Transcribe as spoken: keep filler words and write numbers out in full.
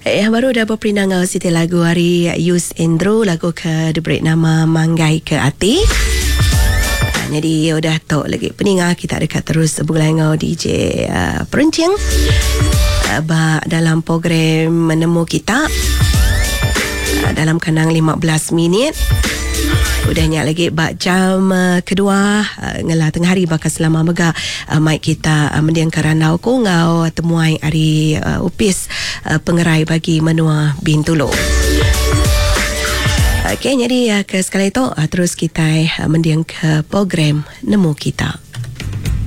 Yang baru dah berperinang Siti lagu hari Yus Endro, lagu ke diberi nama Manggai ke Ati. Jadi udah tahu lagi peningah kita dekat terus bulan ngau D J uh, Perencing uh, dalam program menemu kita uh, dalam kanang lima belas minit. Udahnya lagi bak jam uh, kedua uh, ngelah tengah hari bakal selama mega uh, mic kita uh, mendiang karanau ko ngau temuai hari uh, upis uh, pengerai bagi menua Bintulu. Okey, jadi uh, ke sekali itu uh, terus kita uh, mendiang ke program nemu kita.